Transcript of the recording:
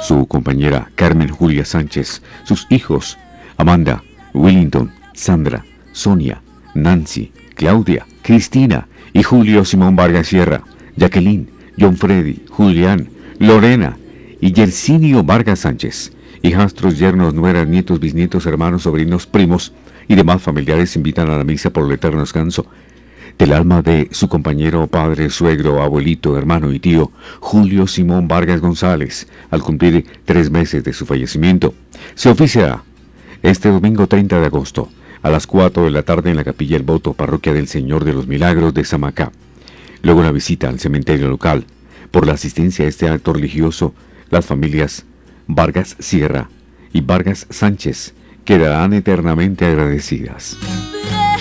su compañera Carmen Julia Sánchez, sus hijos Amanda, Willington, Sandra, Sonia, Nancy, Claudia, Cristina y Julio Simón Vargas Sierra, Jacqueline, John Freddy, Julián, Lorena y Yersinio Vargas Sánchez. Hijastros, yernos, nueras, nietos, bisnietos, hermanos, sobrinos, primos y demás familiares invitan a la misa por el eterno descanso del alma de su compañero, padre, suegro, abuelito, hermano y tío, Julio Simón Vargas González, al cumplir 3 meses de su fallecimiento. Se oficiará este domingo 30 de agosto, a las 4 de la tarde en la Capilla El Voto, Parroquia del Señor de los Milagros de Samacá. Luego una visita al cementerio local. Por la asistencia a este acto religioso, las familias Vargas Sierra y Vargas Sánchez quedarán eternamente agradecidas.